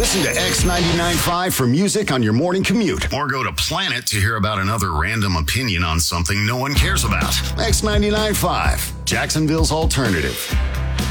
Listen to X99.5 for music on your morning commute. Or go to Planet to hear about another random opinion on something no one cares about. X99.5, Jacksonville's alternative.